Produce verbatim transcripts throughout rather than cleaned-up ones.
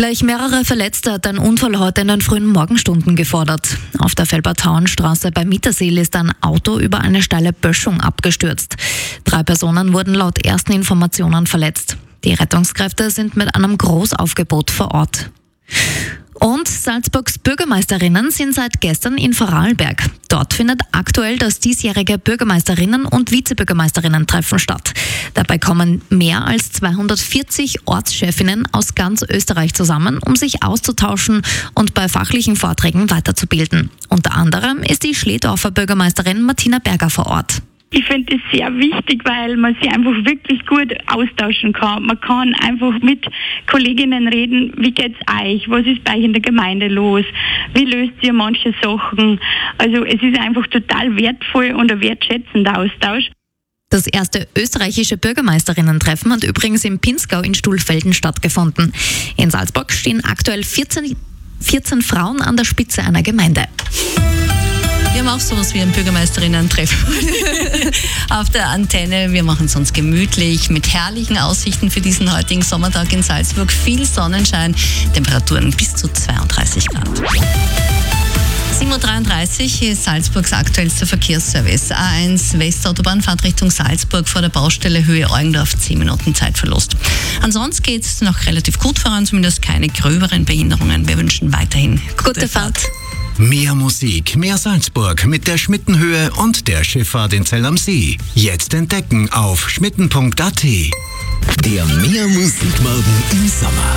Gleich mehrere Verletzte hat ein Unfall heute in den frühen Morgenstunden gefordert. Auf der Felbertauenstraße bei Mittersill ist ein Auto über eine steile Böschung abgestürzt. Drei Personen wurden laut ersten Informationen verletzt. Die Rettungskräfte sind mit einem Großaufgebot vor Ort. Und Salzburgs Bürgermeisterinnen sind seit gestern in Vorarlberg. Dort findet aktuell das diesjährige Bürgermeisterinnen- und Vizebürgermeisterinnen-Treffen statt. Dabei kommen mehr als zweihundertvierzig Ortschefinnen aus ganz Österreich zusammen, um sich auszutauschen und bei fachlichen Vorträgen weiterzubilden. Unter anderem ist die Schledorfer Bürgermeisterin Martina Berger vor Ort. Ich finde es sehr wichtig, weil man sich einfach wirklich gut austauschen kann. Man kann einfach mit Kolleginnen reden, wie geht's euch, was ist bei euch in der Gemeinde los, wie löst ihr manche Sachen. Also es ist einfach total wertvoll und ein wertschätzender Austausch. Das erste österreichische Bürgermeisterinnen-Treffen hat übrigens im Pinzgau in Stulfelden stattgefunden. In Salzburg stehen aktuell vierzehn, vierzehn Frauen an der Spitze einer Gemeinde. Wir haben auch sowas wie ein Bürgermeisterinnen-Treffen auf der Antenne. Wir machen es uns gemütlich mit herrlichen Aussichten für diesen heutigen Sommertag in Salzburg. Viel Sonnenschein, Temperaturen bis zu zweiunddreißig Grad. sieben Uhr dreiunddreißig ist Salzburgs aktuellster Verkehrsservice. A eins Westautobahn fährt Richtung Salzburg vor der Baustelle Höhe Eugendorf, zehn Minuten Zeitverlust. Ansonsten geht es noch relativ gut voran, zumindest keine gröberen Behinderungen. Wir wünschen weiterhin gute, gute Fahrt. Fahrt. Mehr Musik, mehr Salzburg mit der Schmittenhöhe und der Schifffahrt in Zell am See. Jetzt entdecken auf schmitten punkt a t. Der Mehr Musikmorgen im Sommer.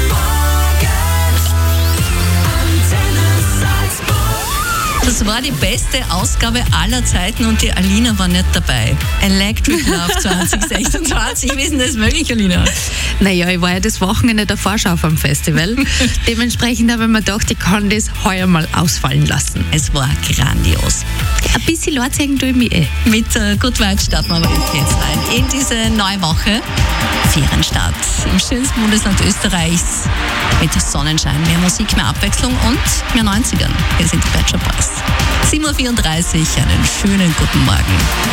Das war die beste Ausgabe aller Zeiten und die Alina war nicht dabei. Electric Love zwanzig sechsundzwanzig. Wie ist denn das möglich, Alina? Naja, ich war ja das Wochenende der Vorschau vom Festival. Dementsprechend habe ich mir gedacht, ich kann das heuer mal ausfallen lassen. Es war grandios. Ein bisschen Lordzeigen tue ich mich eh. Mit äh, Good Vibes starten wir aber jetzt rein in diese neue Woche. Ferienstart im schönsten Bundesland Österreichs mit Sonnenschein, mehr Musik, mehr Abwechslung und mehr neunzigern. Hier sind die Bachelor Boys. sieben Uhr vierunddreißig, einen schönen guten Morgen.